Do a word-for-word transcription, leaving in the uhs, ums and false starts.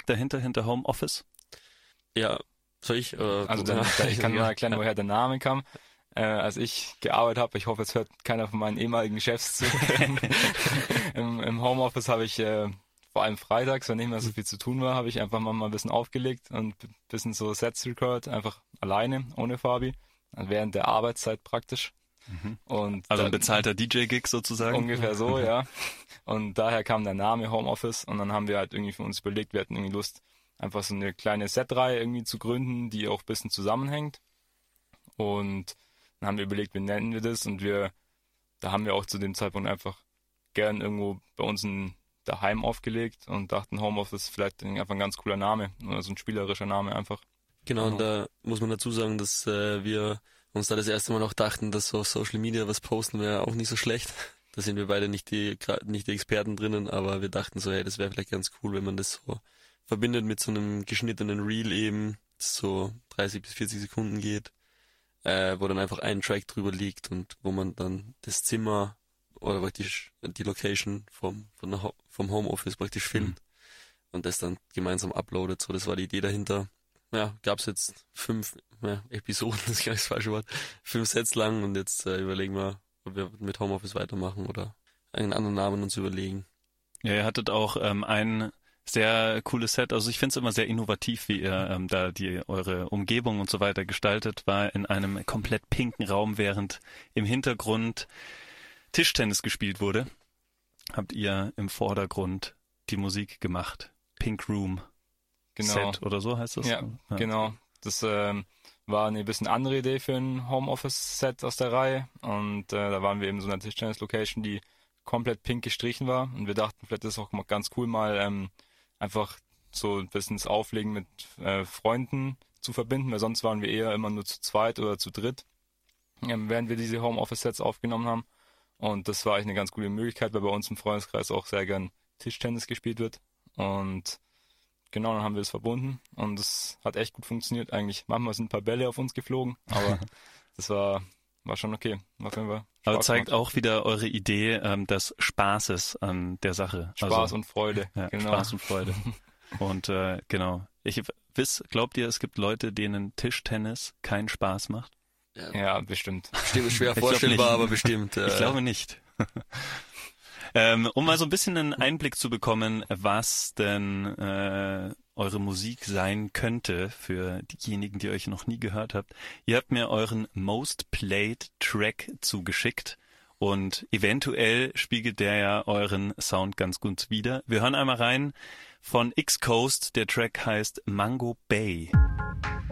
steckt dahinter, hinter Homeoffice? Ja, soll ich? Oder Also dann, ich kann mal erklären, woher der Name kam. Äh, als ich gearbeitet habe, ich hoffe, jetzt hört keiner von meinen ehemaligen Chefs zu. Im, Im Homeoffice habe ich äh, vor allem freitags, wenn nicht mehr so viel zu tun war, habe ich einfach mal ein bisschen aufgelegt und ein bisschen so Sets recorded, einfach alleine, ohne Fabi, während der Arbeitszeit praktisch. Mhm. Und also dann, ein bezahlter D J-Gig sozusagen? Ungefähr so, ja. Und daher kam der Name Homeoffice und dann haben wir halt irgendwie für uns überlegt, wir hatten irgendwie Lust, einfach so eine kleine Setreihe irgendwie zu gründen, die auch ein bisschen zusammenhängt. Und dann haben wir überlegt, wie nennen wir das, und wir, da haben wir auch zu dem Zeitpunkt einfach gern irgendwo bei uns ein daheim aufgelegt und dachten, Homeoffice ist vielleicht einfach ein ganz cooler Name oder so ein spielerischer Name einfach. Genau, und da muss man dazu sagen, dass äh, wir uns da das erste Mal noch dachten, dass so auf Social Media was posten wäre auch nicht so schlecht. Da sind wir beide nicht die nicht die Experten drinnen, aber wir dachten so, hey, das wäre vielleicht ganz cool, wenn man das so verbindet mit so einem geschnittenen Reel eben, das so dreißig bis vierzig Sekunden geht, äh, wo dann einfach ein Track drüber liegt und wo man dann das Zimmer oder praktisch die Location vom von der Ho- vom Homeoffice praktisch filmt mhm. und das dann gemeinsam uploadet. So, das war die Idee dahinter. Ja, gab's jetzt fünf ja, Episoden, das ist gar nicht das falsche Wort, fünf Sets lang, und jetzt äh, überlegen wir, ob wir mit Homeoffice weitermachen oder einen anderen Namen uns überlegen. Ja, ihr hattet auch ähm, ein sehr cooles Set. Also ich finde es immer sehr innovativ, wie ihr ähm, da die eure Umgebung und so weiter gestaltet. War in einem komplett pinken Raum, während im Hintergrund Tischtennis gespielt wurde. Habt ihr im Vordergrund die Musik gemacht. Pink Room Genau. Set oder so heißt das? Ja, ja. Genau. Das ähm, war eine bisschen andere Idee für ein Homeoffice-Set aus der Reihe. Und äh, da waren wir eben so in einer Tischtennis-Location, die komplett pink gestrichen war. Und wir dachten, vielleicht ist es auch mal ganz cool, mal ähm, einfach so ein bisschen das Auflegen mit äh, Freunden zu verbinden, weil sonst waren wir eher immer nur zu zweit oder zu dritt, ähm, während wir diese Homeoffice-Sets aufgenommen haben. Und das war eigentlich eine ganz gute Möglichkeit, weil bei uns im Freundeskreis auch sehr gern Tischtennis gespielt wird. Und genau, dann haben wir das verbunden und es hat echt gut funktioniert eigentlich. Manchmal sind ein paar Bälle auf uns geflogen, aber das war war schon okay. War auf jeden Fall Spaß aber zeigt gemacht. auch wieder eure Idee ähm, des Spaßes an der Sache. Spaß also, und Freude. Ja, genau. Spaß und Freude. Und äh, genau. Ich wiss, glaubt ihr, es gibt Leute, denen Tischtennis keinen Spaß macht? Ja, ja bestimmt. Bestimmt schwer Ich vorstellbar, aber bestimmt. Äh, Ich glaube nicht. ähm, um mal so ein bisschen einen Einblick zu bekommen, was denn äh, eure Musik sein könnte für diejenigen, die euch noch nie gehört habt. Ihr habt mir euren Most Played Track zugeschickt und eventuell spiegelt der ja euren Sound ganz gut wider. Wir hören einmal rein von X-Coast. Der Track heißt Mango Bay.